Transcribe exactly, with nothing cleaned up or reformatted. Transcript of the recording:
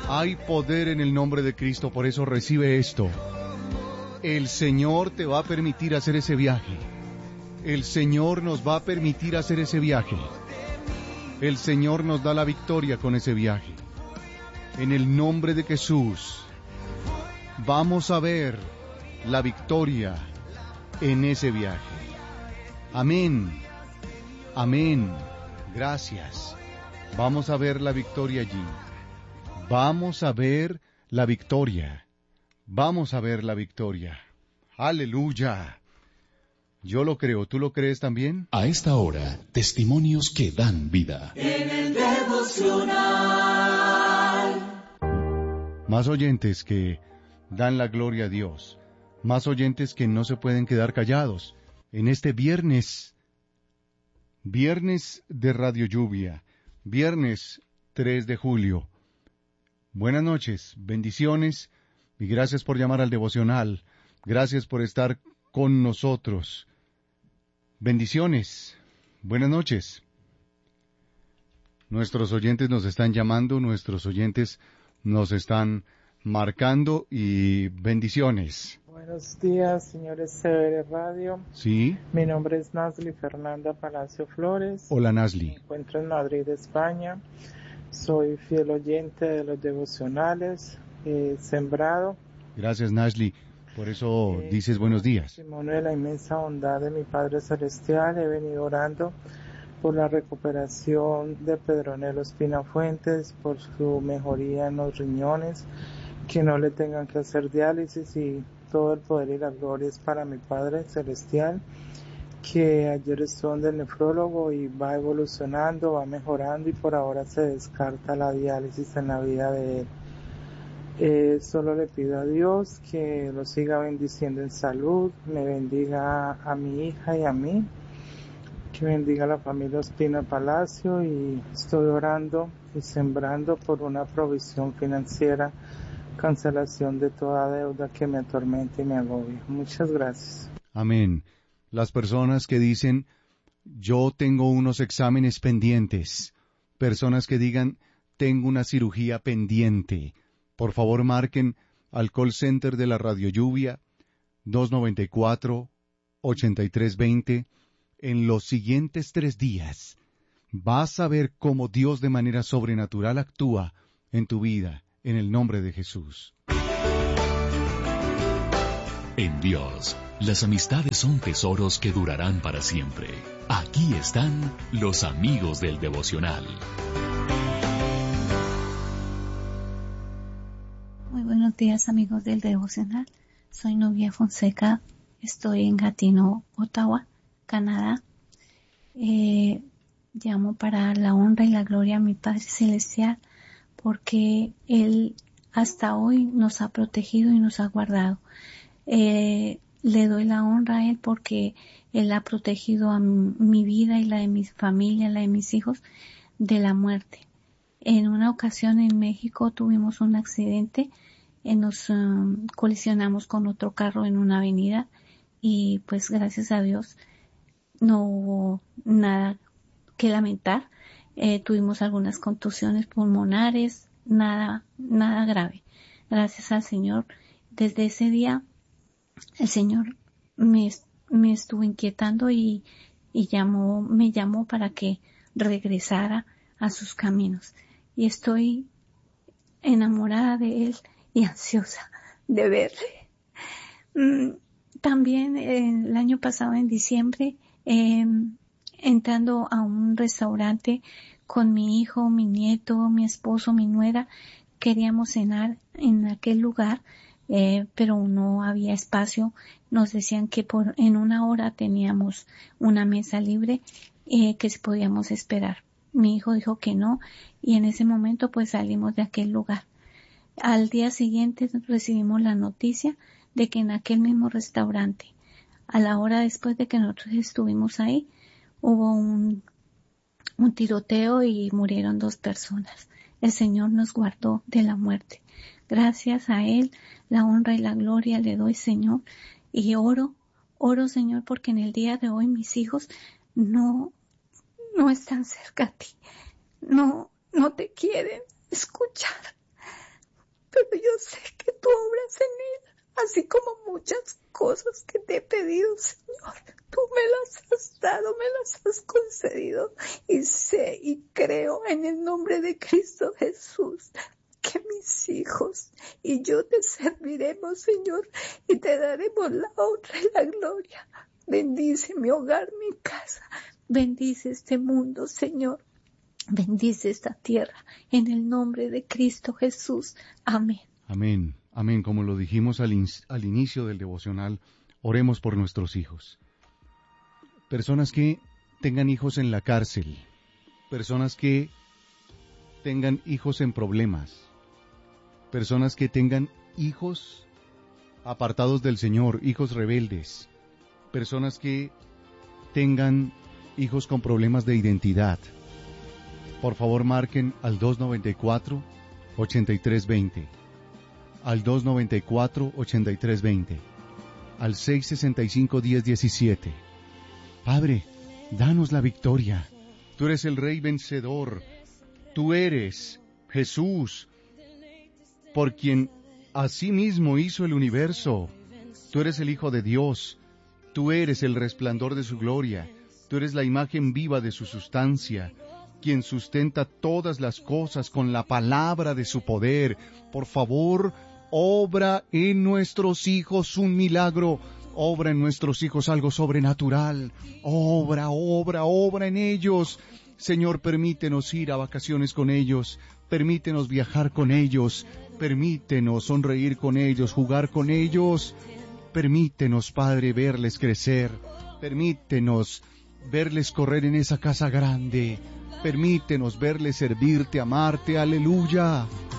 Hay poder en el nombre de Cristo, por eso recibe esto. El Señor te va a permitir hacer ese viaje. El Señor nos va a permitir hacer ese viaje. El Señor nos da la victoria con ese viaje. En el nombre de Jesús, vamos a ver la victoria en ese viaje. Amén. Amén. Gracias. Vamos a ver la victoria allí. Vamos a ver la victoria. Vamos a ver la victoria. Aleluya. Yo lo creo. ¿Tú lo crees también? A esta hora, testimonios que dan vida. En el devocional. Más oyentes que dan la gloria a Dios. Más oyentes que no se pueden quedar callados. En este viernes, viernes de Radio Lluvia, viernes tres de julio. Buenas noches, bendiciones y gracias por llamar al devocional. Gracias por estar con nosotros. Bendiciones. Buenas noches. Nuestros oyentes nos están llamando, nuestros oyentes nos están marcando y bendiciones. Buenos días, señores C B R Radio. Sí. Mi nombre es Nasli Fernanda Palacio Flores. Hola, Nasli. Me encuentro en Madrid, España. Soy fiel oyente de los devocionales, eh, Sembrado. Gracias, Nasli. Por eso eh, dices buenos días. Testimonio de la inmensa bondad de mi Padre Celestial. He venido orando por la recuperación de Pedronelo Espina Fuentes, por su mejoría en los riñones, que no le tengan que hacer diálisis, y todo el poder y la gloria es para mi Padre Celestial, que ayer estuvo donde el nefrólogo y va evolucionando, va mejorando y por ahora se descarta la diálisis en la vida de él. Eh, solo le pido a Dios que lo siga bendiciendo en salud, me bendiga a mi hija y a mí, que bendiga a la familia Ospina Palacio, y estoy orando y sembrando por una provisión financiera, cancelación de toda deuda que me atormente y me agobia. Muchas gracias. Amén. Las personas que dicen, yo tengo unos exámenes pendientes, personas que digan, tengo una cirugía pendiente, por favor marquen al call center de la Radio Lluvia, dos nueve cuatro, ocho tres dos cero. En los siguientes tres días, vas a ver cómo Dios de manera sobrenatural actúa en tu vida, en el nombre de Jesús. En Dios, las amistades son tesoros que durarán para siempre. Aquí están los amigos del devocional. Muy buenos días, amigos del devocional. Soy Novia Fonseca. Estoy en Gatineau, Ottawa, Canadá. Eh, llamo para la honra y la gloria a mi Padre Celestial, porque Él hasta hoy nos ha protegido y nos ha guardado. Eh, le doy la honra a Él porque Él ha protegido a mi, mi vida y la de mi familia, la de mis hijos, de la muerte. En una ocasión en México tuvimos un accidente, eh, nos um, colisionamos con otro carro en una avenida y pues gracias a Dios no hubo nada que lamentar. Eh, tuvimos algunas contusiones pulmonares, nada, nada grave. Gracias al Señor. Desde ese día el Señor me, me estuvo inquietando y, y llamó, me llamó para que regresara a sus caminos. Y estoy enamorada de Él y ansiosa de verle. Mm, también eh, el año pasado en diciembre, eh, entrando a un restaurante con mi hijo, mi nieto, mi esposo, mi nuera, queríamos cenar en aquel lugar, eh, pero no había espacio. Nos decían que por en una hora teníamos una mesa libre, eh, que si podíamos esperar. Mi hijo dijo que no, y en ese momento pues salimos de aquel lugar. Al día siguiente recibimos la noticia de que en aquel mismo restaurante, a la hora después de que nosotros estuvimos ahí, hubo un, un tiroteo y murieron dos personas. El Señor nos guardó de la muerte. Gracias a Él, la honra y la gloria le doy, Señor. Y oro, oro, Señor, porque en el día de hoy mis hijos no, no están cerca a ti. No, no te quieren escuchar. así como muchas cosas que te he pedido, Señor. Tú me las has dado, me las has concedido, y sé y creo en el nombre de Cristo Jesús que mis hijos y yo te serviremos, Señor, y te daremos la honra y la gloria. Bendice mi hogar, mi casa, bendice este mundo, Señor, bendice esta tierra, en el nombre de Cristo Jesús. Amén. Amén, amén. Como lo dijimos al, in- al inicio del devocional, oremos por nuestros hijos. Personas que tengan hijos en la cárcel, personas que tengan hijos en problemas, personas que tengan hijos apartados del Señor, hijos rebeldes, personas que tengan hijos con problemas de identidad. Por favor, marquen al dos noventa y cuatro, ochenta y tres veinte, al dos noventa y cuatro, ochenta y tres veinte, al seis sesenta y cinco, diez diecisiete. Padre, danos la victoria. Tú eres el Rey vencedor. Tú eres Jesús, por quien asimismo hizo el universo. Tú eres el Hijo de Dios. Tú eres el resplandor de su gloria. Tú eres la imagen viva de su sustancia, quien sustenta todas las cosas con la palabra de su poder. Por favor, obra en nuestros hijos un milagro. Obra en nuestros hijos algo sobrenatural. Obra, obra, obra en ellos. Señor, permítenos ir a vacaciones con ellos. Permítenos viajar con ellos. Permítenos sonreír con ellos, jugar con ellos. Permítenos, Padre, verles crecer. Permítenos verles correr en esa casa grande. Permítenos verles servirte, amarte. Aleluya.